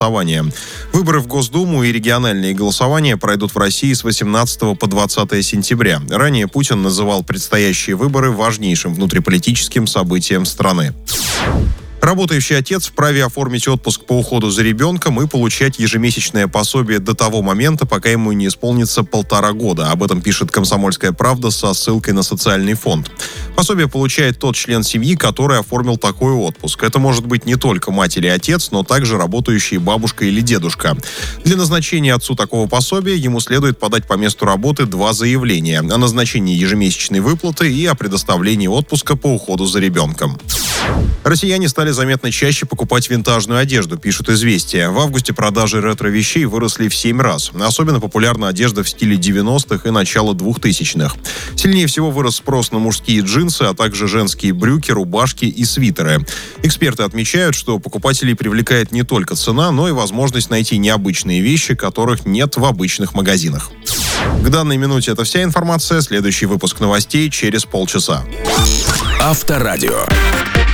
голосования. Выборы в Госдуму и региональные голосования пройдут в России с 18 по 20 сентября. Ранее Путин называл предстоящие выборы важнейшим внутриполитическим событием страны. Работающий отец вправе оформить отпуск по уходу за ребенком и получать ежемесячное пособие до того момента, пока ему не исполнится 1,5 года. Об этом пишет «Комсомольская правда» со ссылкой на социальный фонд. Пособие получает тот член семьи, который оформил такой отпуск. Это может быть не только мать или отец, но также работающие бабушка или дедушка. Для назначения отцу такого пособия ему следует подать по месту работы 2 заявления о назначении ежемесячной выплаты и о предоставлении отпуска по уходу за ребенком. Россияне стали заметно чаще покупать винтажную одежду, пишут «Известия». В августе продажи ретро-вещей выросли в 7 раз. Особенно популярна одежда в стиле 90-х и начала 2000-х. Сильнее всего вырос спрос на мужские джинсы, а также женские брюки, рубашки и свитеры. Эксперты отмечают, что покупателей привлекает не только цена, но и возможность найти необычные вещи, которых нет в обычных магазинах. К данной минуте это вся информация. Следующий выпуск новостей через полчаса. Авторадио.